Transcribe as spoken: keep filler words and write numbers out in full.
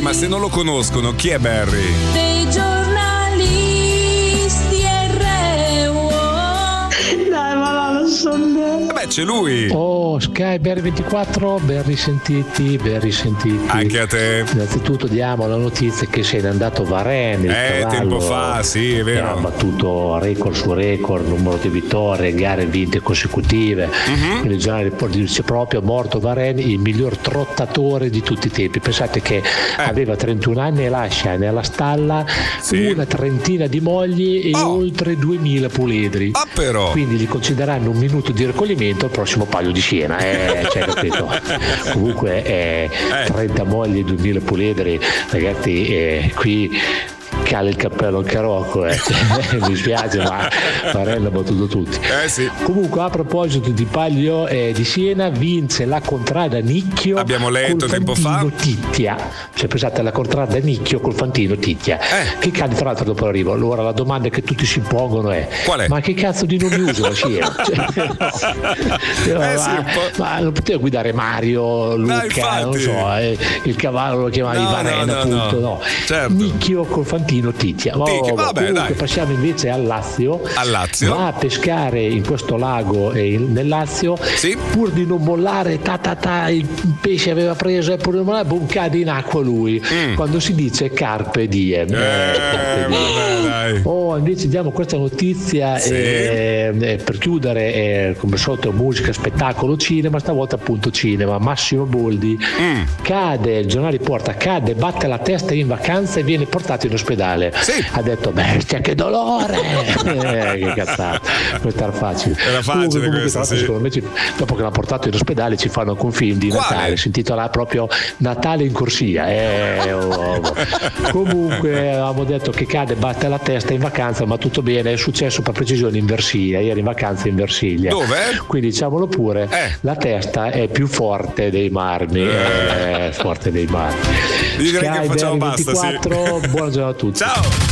ma se non lo conoscono, chi è Barry? Dei giornalisti R U O. Dai, ma no, non so neanche. Beh, c'è lui. Oh, Sky Barry ventiquattro, ben risentiti, ben risentiti. Anche a te. Innanzitutto diamo la notizia che se n'è andato Varenne. Eh, tempo fa, sì, è vero. Ha battuto record su record, numero di vittorie, gare vinte consecutive. Mm-hmm. Il giornale dice proprio morto Varenne, il miglior trottatore di tutti i tempi. Pensate che Eh. aveva trentuno anni e lascia nella stalla Sì. una trentina di mogli e Oh. oltre duemila puledri. Ah, però. Quindi gli concederanno un minuto di raccoglimento al prossimo paio di Siena, eh, cioè, capito? Comunque eh, Eh. trenta mogli e duemila puledri, ragazzi, eh, qui cala il cappello al carocco, eh. Mi spiace, ma Varenne ha battuto tutti. Eh sì. Comunque, a proposito di Palio eh, di Siena, vince la contrada Nicchio. Abbiamo letto col tempo fa. Fantino Titia. Cioè, pensate alla contrada Nicchio col Fantino Titia, Eh. che cade tra l'altro dopo l'arrivo. Allora la domanda che tutti si pongono è: Qual è? ma che cazzo di nomi usa la Siena? Cioè, no. Eh sì, ma, un po'. ma non poteva guidare Mario, Luca, infatti. non so, eh, il cavallo lo chiamava No, Varenne, no, no, appunto, no. no. Certo. Nicchio col Fantino Titia. Oh, Titia, vabbè, comunque dai. passiamo invece al Lazio. Al Lazio. Va a pescare in questo lago e in- nel Lazio, Sì. pur di non mollare, ta ta ta, il pesce aveva preso e pur di non mollare, boom, cade in acqua lui. Mm. Quando si dice carpe diem. Eh, carpe diem. vabbè, dai. Oh, invece diamo questa notizia Sì. eh, eh, per chiudere, eh, come al solito musica, spettacolo, cinema, stavolta appunto cinema. Massimo Boldi Mm. cade, il giornale riporta, cade, batte la testa in vacanza e viene portato in ospedale. Sì. Ha detto bestia che dolore. eh, che cazzata, può star facile. Era facile Comunque, comunque, questa, tra l'altro, sì. secondo me ci- dopo che l'ha portato in ospedale ci fanno anche un film di Quale? Natale, si intitola proprio Natale in corsia. Eh, oh, oh. Comunque avevamo detto che cade, batte la testa in vacanza, ma tutto bene, è successo per precisione in Versilia, ieri in vacanza in Versilia. Dove? Quindi diciamolo pure, Eh. la testa è più forte dei marmi, Eh. è forte dei marmi. Direi che Sky facciamo Barry basta, sì. ventiquattro, buona giornata a tutti. Ciao.